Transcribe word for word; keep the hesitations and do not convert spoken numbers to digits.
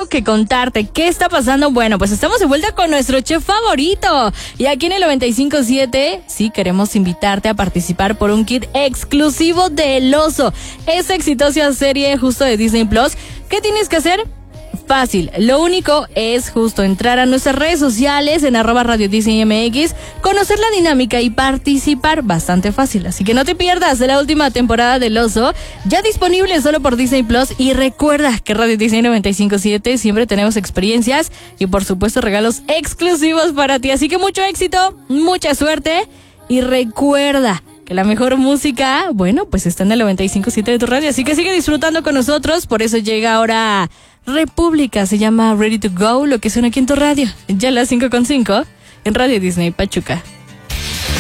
que contarte. ¿Qué está pasando? Bueno, pues estamos de vuelta con nuestro chef favorito. Y aquí en el noventa y cinco punto siete, sí, queremos invitarte a participar por un kit exclusivo de El Oso. Esa exitosa serie justo de Disney Plus. ¿Qué tienes que hacer? Fácil, lo único es justo entrar a nuestras redes sociales en arroba Radio Disney M X, conocer la dinámica y participar, bastante fácil, así que no te pierdas de la última temporada del Oso, ya disponible solo por Disney Plus. Y recuerda que Radio Disney noventa y cinco punto siete siempre tenemos experiencias y por supuesto regalos exclusivos para ti, así que mucho éxito, mucha suerte y recuerda que la mejor música, bueno, pues está en el noventa y cinco punto siete de tu radio, así que sigue disfrutando con nosotros. Por eso llega ahora República, se llama Ready to Go, lo que suena aquí en tu radio, ya a las cinco con cinco en Radio Disney Pachuca.